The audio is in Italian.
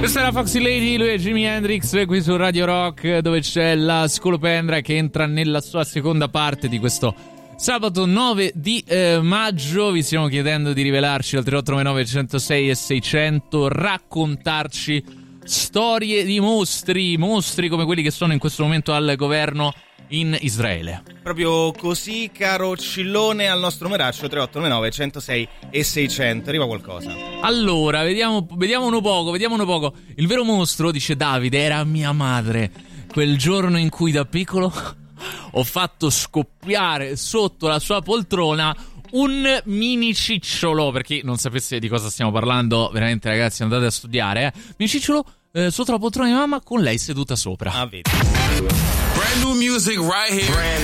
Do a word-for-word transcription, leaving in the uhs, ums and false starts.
Questa era Foxy Lady, lui è Jimi Hendrix qui su Radio Rock, dove c'è la Scolopendra che entra nella sua seconda parte di questo sabato nove di eh, maggio. Vi stiamo chiedendo di rivelarci al tre otto nove nove, centosei e seicento, raccontarci storie di mostri, mostri come quelli che sono in questo momento al governo in Israele. Proprio così, caro Cillone, al nostro numeraccio tre otto nove nove, centosei e seicento. Arriva qualcosa. Allora, vediamo, vediamo un poco, vediamo un poco. Il vero mostro, dice Davide, era mia madre. Quel giorno in cui da piccolo ho fatto scoppiare sotto la sua poltrona un mini cicciolo. Per chi non sapesse di cosa stiamo parlando, veramente ragazzi, andate a studiare, eh. Mini cicciolo eh, sotto la poltrona di mamma con lei seduta sopra. Ah, vedi. Brand new music right here. Brand